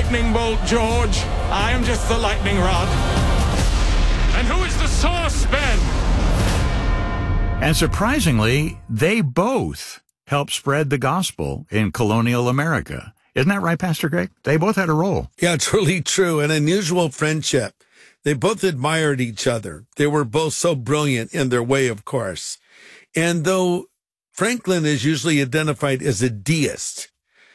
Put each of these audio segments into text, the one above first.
lightning bolt, George. I am just the lightning rod. And who is the source, Ben? And surprisingly, they both helped spread the gospel in colonial America. Isn't that right, Pastor Greg? They both had a role. Yeah, it's really true. An unusual friendship. They both admired each other. They were both so brilliant in their way, of course. And though Franklin is usually identified as a deist,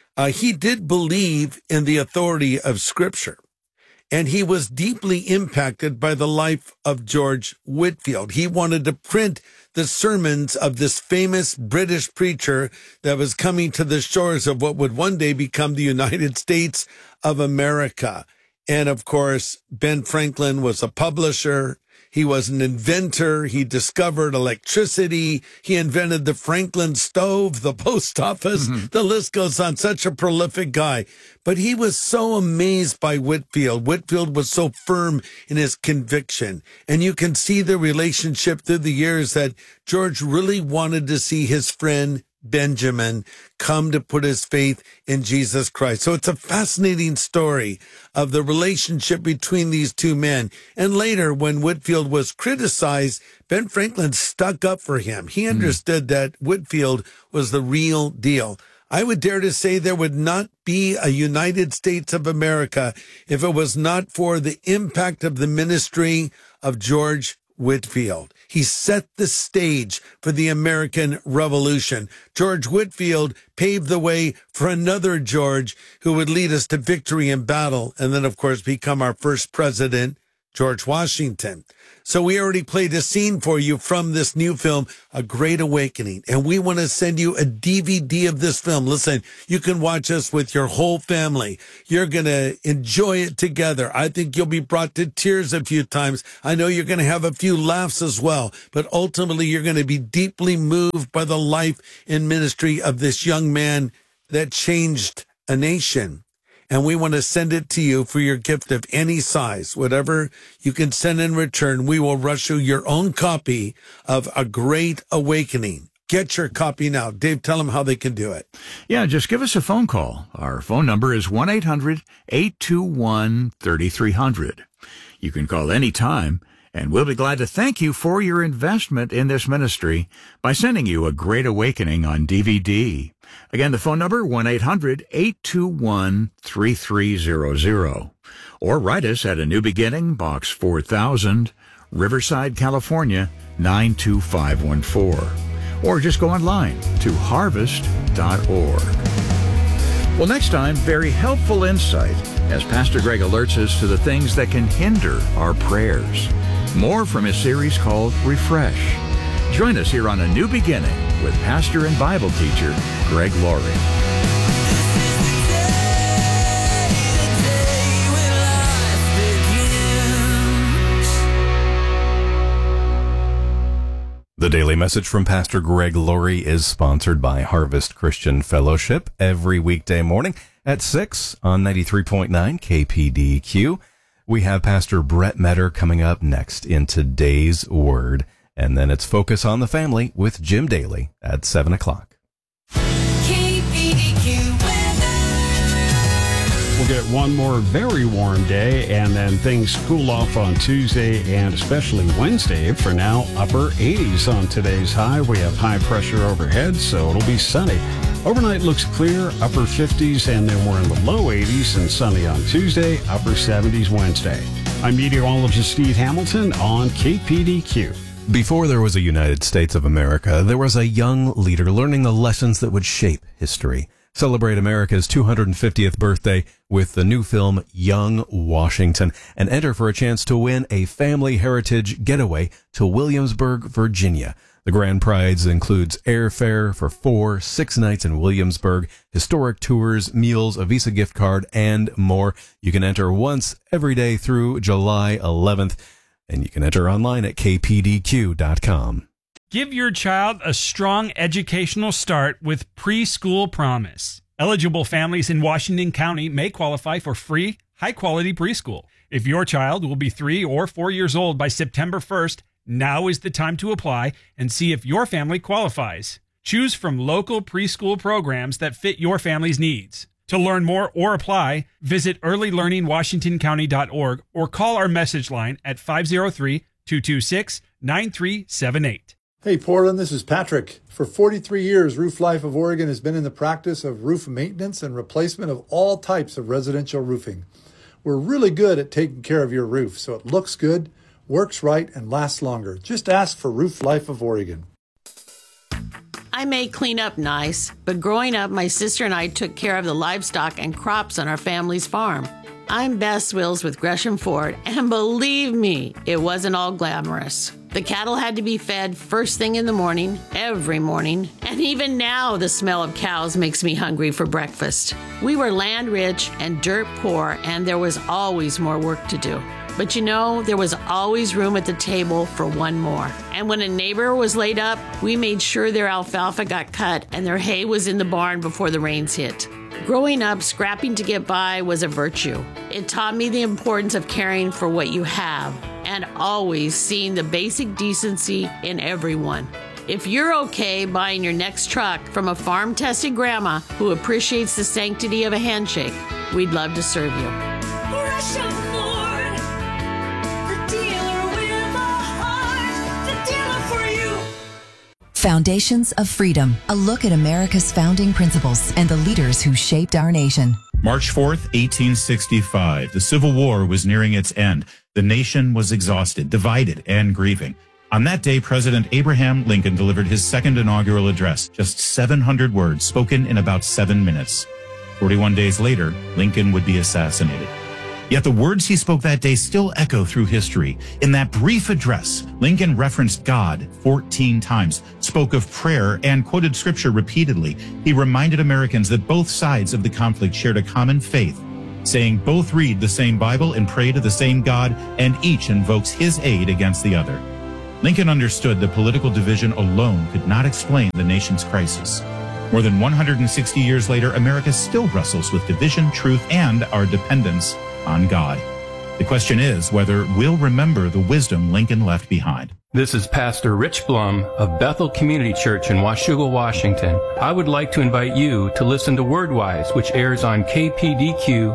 he did believe in the authority of Scripture. And he was deeply impacted by the life of George Whitefield. He wanted to print the sermons of this famous British preacher that was coming to the shores of what would one day become the United States of America. And of course, Ben Franklin was a publisher. He was an inventor. He discovered electricity. He invented the Franklin stove, the post office. The list goes on. Such a prolific guy. But he was so amazed by Whitefield. Whitefield was so firm in his conviction. And you can see the relationship through the years that George really wanted to see his friend Benjamin come to put his faith in Jesus Christ. So it's a fascinating story of the relationship between these two men. And later, when Whitefield was criticized, Ben Franklin stuck up for him. He understood that Whitefield was the real deal. I would dare to say there would not be a United States of America if it was not for the impact of the ministry of George Whitefield. He set the stage for the American Revolution. George Whitefield paved the way for another George who would lead us to victory in battle and then, of course, become our first president, George Washington. So we already played a scene for you from this new film, A Great Awakening, and we want to send you a DVD of this film. Listen, you can watch us with your whole family. You're going to enjoy it together. I think you'll be brought to tears a few times. I know you're going to have a few laughs as well, but ultimately you're going to be deeply moved by the life and ministry of this young man that changed a nation. And we want to send it to you for your gift of any size. Whatever you can send in return, we will rush you your own copy of A Great Awakening. Get your copy now. Dave, tell them how they can do it. Yeah, just give us a phone call. Our phone number is 1-800-821-3300. You can call anytime, and we'll be glad to thank you for your investment in this ministry by sending you A Great Awakening on DVD. Again, the phone number, 1-800-821-3300. Or write us at A New Beginning, Box 4000, Riverside, California, 92514. Or just go online to harvest.org. Well, next time, very helpful insight as Pastor Greg alerts us to the things that can hinder our prayers. More from his series called Refresh. Join us here on A New Beginning with pastor and Bible teacher Greg Laurie. The Daily Message from Pastor Greg Laurie is sponsored by Harvest Christian Fellowship every weekday morning at 6 on 93.9 KPDQ. We have Pastor Brett Metter coming up next in Today's Word. And then it's Focus on the Family with Jim Daly at 7 o'clock. We'll get one more very warm day, and then things cool off on Tuesday and especially Wednesday. For now, upper 80s on today's high. We have high pressure overhead, so it'll be sunny. Overnight looks clear, upper 50s, and then we're in the low 80s and sunny on Tuesday, upper 70s Wednesday. I'm meteorologist Steve Hamilton on KPDQ. Before there was a United States of America, there was a young leader learning the lessons that would shape history. Celebrate America's 250th birthday with the new film Young Washington and enter for a chance to win a family heritage getaway to Williamsburg, Virginia. The grand prize includes airfare for 4-6 nights in Williamsburg, historic tours, meals, a Visa gift card, and more. You can enter once every day through July 11th. And you can enter online at kpdq.com. Give your child a strong educational start with Preschool Promise. Eligible families in Washington County may qualify for free, high-quality preschool. If your child will be 3 or 4 years old by September 1st, now is the time to apply and see if your family qualifies. Choose from local preschool programs that fit your family's needs. To learn more or apply, visit earlylearningwashingtoncounty.org or call our message line at 503-226-9378. Hey Portland, this is Patrick. For 43 years, Roof Life of Oregon has been in the practice of roof maintenance and replacement of all types of residential roofing. We're really good at taking care of your roof so it looks good, works right, and lasts longer. Just ask for Roof Life of Oregon. I may clean up nice, but growing up, my sister and I took care of the livestock and crops on our family's farm. I'm Bess Wills with Gresham Ford, and believe me, it wasn't all glamorous. The cattle had to be fed first thing in the morning, every morning, and even now the smell of cows makes me hungry for breakfast. We were land rich and dirt poor, and there was always more work to do. But you know, there was always room at the table for one more. And when a neighbor was laid up, we made sure their alfalfa got cut and their hay was in the barn before the rains hit. Growing up, scrapping to get by was a virtue. It taught me the importance of caring for what you have and always seeing the basic decency in everyone. If you're okay buying your next truck from a farm-tested grandma who appreciates the sanctity of a handshake, we'd love to serve you. Gresham Ford, the dealer with a heart, the dealer for you. Foundations of Freedom, a look at America's founding principles and the leaders who shaped our nation. March 4th, 1865. The Civil War was nearing its end. The nation was exhausted, divided, and grieving. On that day, President Abraham Lincoln delivered his second inaugural address, just 700 words spoken in about 7 minutes. 41 days later, Lincoln would be assassinated. Yet the words he spoke that day still echo through history. In that brief address, Lincoln referenced God 14 times, spoke of prayer, and quoted scripture repeatedly. He reminded Americans that both sides of the conflict shared a common faith, saying both read the same Bible and pray to the same God, and each invokes his aid against the other. Lincoln understood that political division alone could not explain the nation's crisis. More than 160 years later, America still wrestles with division, truth, and our dependence on God. The question is whether we'll remember the wisdom Lincoln left behind. This is Pastor Rich Blum of Bethel Community Church in Washougal, Washington. I would like to invite you to listen to WordWise, which airs on KPDQ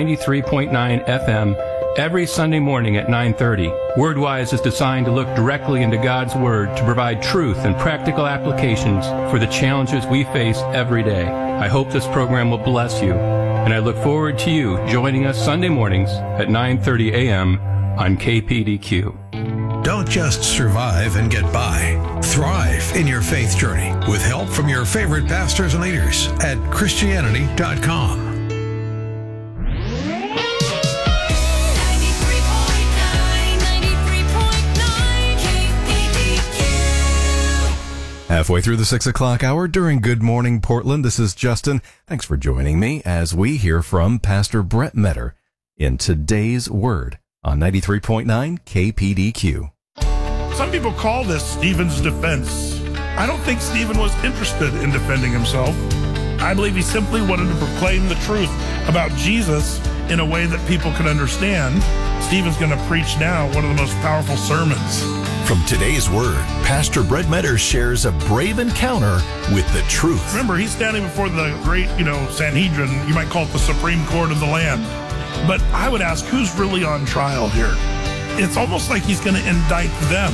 93.9 FM every Sunday morning at 9:30. WordWise is designed to look directly into God's Word to provide truth and practical applications for the challenges we face every day. I hope this program will bless you, and I look forward to you joining us Sunday mornings at 9:30 a.m. on KPDQ. Don't just survive and get by. Thrive in your faith journey with help from your favorite pastors and leaders at Christianity.com. Halfway through the 6 o'clock hour during Good Morning Portland, this is Justin. Thanks for joining me as we hear from Pastor Brett Metter in today's Word on 93.9 KPDQ. Some people call this Stephen's defense. I don't think Stephen was interested in defending himself. I believe he simply wanted to proclaim the truth about Jesus in a way that people could understand. Stephen's going to preach now one of the most powerful sermons. From today's Word, Pastor Brett Metter shares a brave encounter with the truth. Remember, he's standing before the great, Sanhedrin. You might call it the Supreme Court of the land. But I would ask, who's really on trial here? It's almost like he's going to indict them.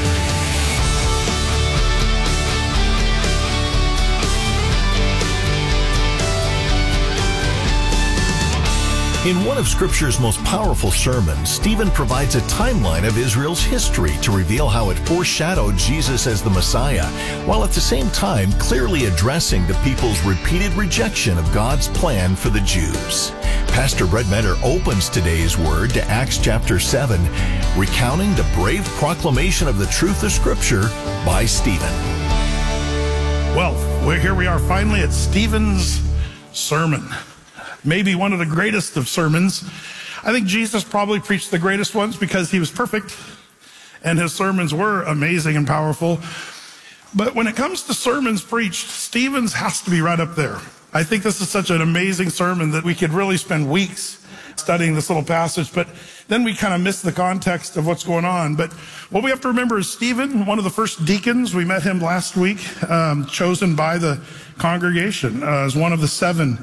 In one of Scripture's most powerful sermons, Stephen provides a timeline of Israel's history to reveal how it foreshadowed Jesus as the Messiah, while at the same time clearly addressing the people's repeated rejection of God's plan for the Jews. Pastor Brett Metter opens today's Word to Acts chapter 7, recounting the brave proclamation of the truth of Scripture by Stephen. Well, here we are finally at Stephen's sermon. Maybe one of the greatest of sermons. I think Jesus probably preached the greatest ones because he was perfect and his sermons were amazing and powerful. But when it comes to sermons preached, Stephen's has to be right up there. I think this is such an amazing sermon that we could really spend weeks studying this little passage, but then we kind of miss the context of what's going on. But what we have to remember is Stephen, one of the first deacons, we met him last week, chosen by the congregation as one of the 7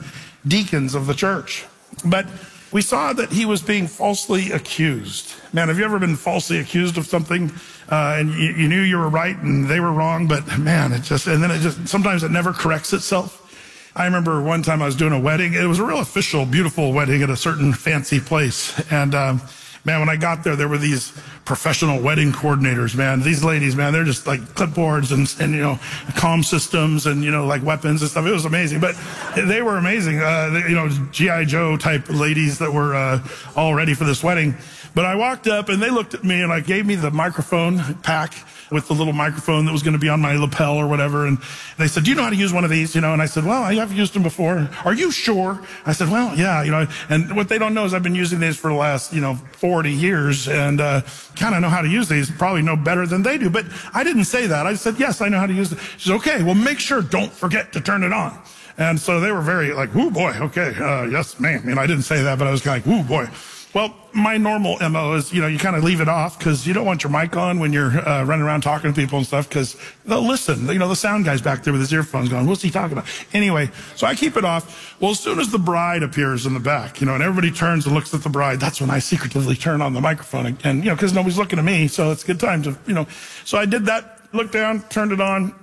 deacons of the church. But we saw that he was being falsely accused. Man, have you ever been falsely accused of something and you knew you were right and they were wrong, but man, sometimes it never corrects itself. I remember one time I was doing a wedding. It was a real official, beautiful wedding at a certain fancy place. And man, when I got there, there were these professional wedding coordinators, man. These ladies, man, they're just like clipboards and you know, comm systems and, you know, like weapons and stuff. It was amazing, but they were amazing. You know, G.I. Joe type ladies that were all ready for this wedding. But I walked up and they looked at me and like gave me the microphone pack with the little microphone that was going to be on my lapel or whatever. And they said, do you know how to use one of these? You know, and I said, well, I have used them before. Are you sure? I said, well, yeah, you know, and what they don't know is I've been using these for the last, 40 years and, kind of know how to use these, probably know better than they do. But I didn't say that. I said, yes, I know how to use it. She said, okay, well, make sure, don't forget to turn it on. And so they were very like, ooh, boy, okay, yes, ma'am. I didn't say that, but I was kind of like, ooh, boy. Well, my normal MO is, you kind of leave it off because you don't want your mic on when you're running around talking to people and stuff because they'll listen. The sound guy's back there with his earphones going, what's he talking about? Anyway, so I keep it off. Well, as soon as the bride appears in the back, and everybody turns and looks at the bride, that's when I secretively turn on the microphone and because nobody's looking at me, so it's a good time to, So I did that, looked down, turned it on.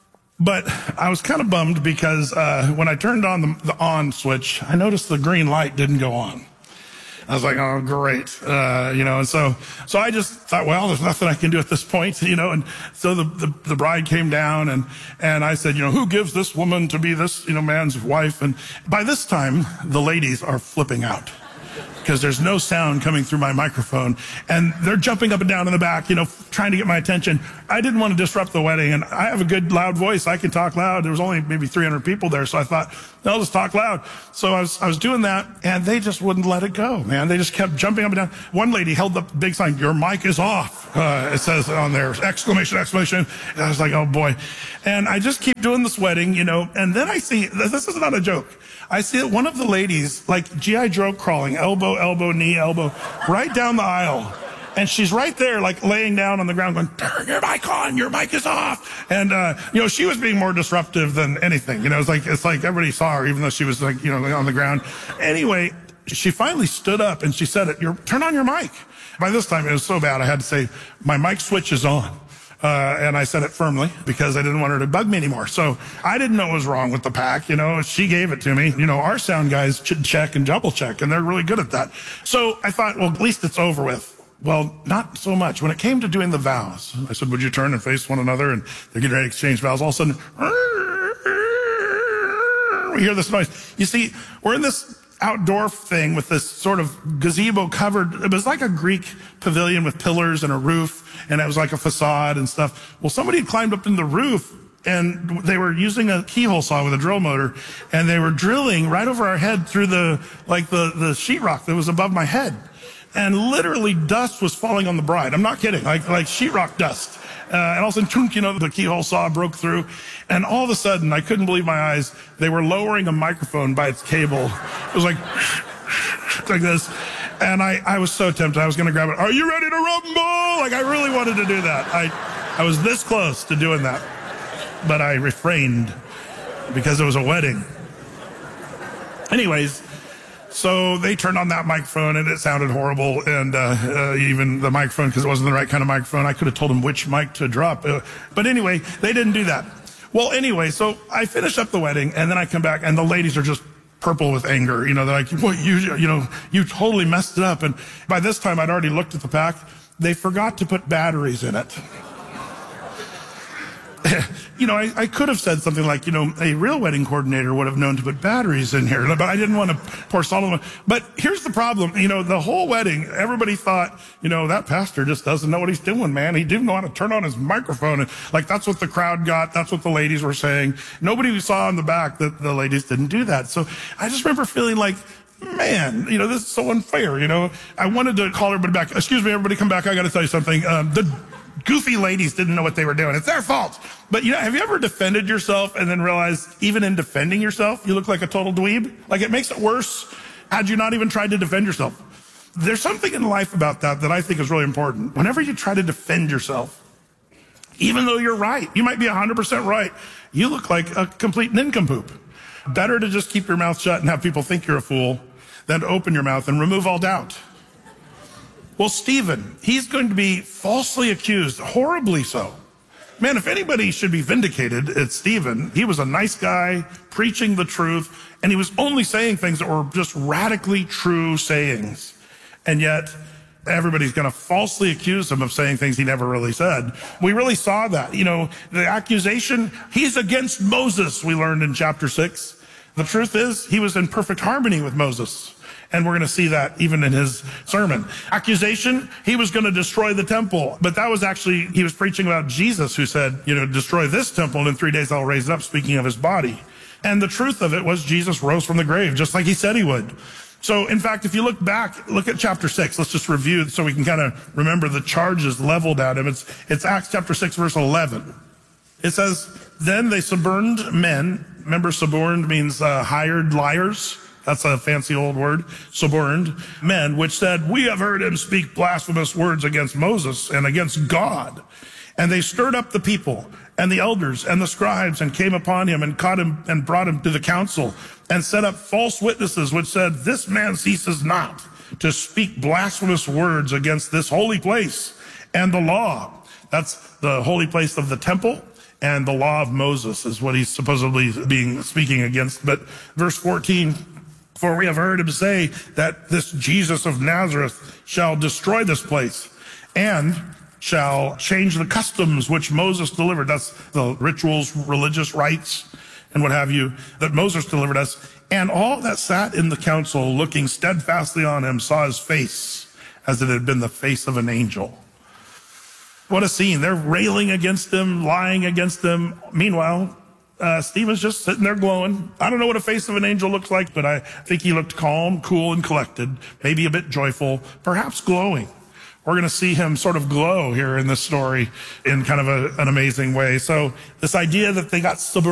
But I was kind of bummed because when I turned on the on switch, I noticed the green light didn't go on. I was like, oh, great. And so I just thought, well, there's nothing I can do at this point, and so the bride came down and I said, who gives this woman to be this, man's wife? And by this time, the ladies are flipping out because there's no sound coming through my microphone and they're jumping up and down in the back, trying to get my attention. I didn't want to disrupt the wedding and I have a good loud voice. I can talk loud. There was only maybe 300 people there. So I thought, no, let's talk loud. So I was doing that and they just wouldn't let it go, man. They just kept jumping up and down. One lady held up a big sign, your mic is off. It says on there, exclamation. And I was like, oh boy. And I just keep doing this wedding, and then I see, this is not a joke. I see one of the ladies, like G.I. Joe crawling, elbow, knee, elbow, right down the aisle. And she's right there, like laying down on the ground going, turn your mic on, your mic is off. And, she was being more disruptive than anything. It's like everybody saw her, even though she was like, on the ground. Anyway, she finally stood up and she said, turn on your mic. By this time, it was so bad, I had to say, my mic switch is on. And I said it firmly because I didn't want her to bug me anymore. So I didn't know what was wrong with the pack. She gave it to me. Our sound guys check and double check, and they're really good at that. So I thought, well, at least it's over with. Well, not so much. When it came to doing the vows, I said, would you turn and face one another? And they're getting ready to exchange vows. All of a sudden, we hear this noise. You see, we're in this outdoor thing with this sort of gazebo covered. It was like a Greek pavilion with pillars and a roof, and it was like a facade and stuff. Well, somebody had climbed up in the roof and they were using a keyhole saw with a drill motor, and they were drilling right over our head through the sheetrock that was above my head. And literally dust was falling on the bride. I'm not kidding. Like sheetrock dust. And all of a sudden, the keyhole saw broke through. And all of a sudden, I couldn't believe my eyes. They were lowering a microphone by its cable. It was like this. And I was so tempted. I was going to grab it. Are you ready to rumble? Like, I really wanted to do that. I was this close to doing that. But I refrained because it was a wedding. Anyways, so they turned on that microphone and it sounded horrible. And even the microphone, because it wasn't the right kind of microphone, I could have told them which mic to drop. But anyway, they didn't do that. Well, anyway, so I finish up the wedding and then I come back and the ladies are just purple with anger. They're like, well, you totally messed it up. And by this time I'd already looked at the pack. They forgot to put batteries in it. I could have said something like, a real wedding coordinator would have known to put batteries in here, but I didn't want to pour salt on them. But here's the problem. The whole wedding, everybody thought, that pastor just doesn't know what he's doing, man. He didn't know how to turn on his microphone. And that's what the crowd got. That's what the ladies were saying. Nobody saw in the back that the ladies didn't do that. So I just remember feeling like, man, this is so unfair. I wanted to call everybody back. Excuse me, everybody come back. I got to tell you something. The goofy ladies didn't know what they were doing. It's their fault. But have you ever defended yourself and then realized even in defending yourself, you look like a total dweeb? Like, it makes it worse had you not even tried to defend yourself. There's something in life about that I think is really important. Whenever you try to defend yourself, even though you're right, you might be 100% right, you look like a complete nincompoop. Better to just keep your mouth shut and have people think you're a fool than to open your mouth and remove all doubt. Well, Stephen, he's going to be falsely accused, horribly so. Man, if anybody should be vindicated, it's Stephen. He was a nice guy, preaching the truth, and he was only saying things that were just radically true sayings. And yet, everybody's going to falsely accuse him of saying things he never really said. We really saw that. You know, the accusation, he's against Moses, we learned in chapter 6. The truth is, he was in perfect harmony with Moses. And we're going to see that even in his sermon. Accusation, he was going to destroy the temple. But that was actually, he was preaching about Jesus, who said, you know, destroy this temple and in 3 days I'll raise it up, speaking of his body. And the truth of it was Jesus rose from the grave, just like he said he would. So, in fact, if you look back, look at chapter 6. Let's just review so we can kind of remember the charges leveled at him. It's Acts chapter 6, verse 11. It says, then they suborned men. Remember, suborned means hired liars. That's a fancy old word. Suborned men, which said, we have heard him speak blasphemous words against Moses and against God. And they stirred up the people and the elders and the scribes and came upon him and caught him and brought him to the council and set up false witnesses, which said, this man ceases not to speak blasphemous words against this holy place and the law. That's the holy place of the temple. And the law of Moses is what he's supposedly speaking against. But verse 14, for we have heard him say that this Jesus of Nazareth shall destroy this place and shall change the customs which Moses delivered. That's the rituals, religious rites, and what have you, that Moses delivered us. And all that sat in the council looking steadfastly on him saw his face as it had been the face of an angel. What a scene. They're railing against him, lying against him. Meanwhile, Stephen's just sitting there glowing. I don't know what a face of an angel looks like, but I think he looked calm, cool, and collected, maybe a bit joyful, perhaps glowing. We're going to see him sort of glow here in this story in kind of an amazing way. So this idea that they got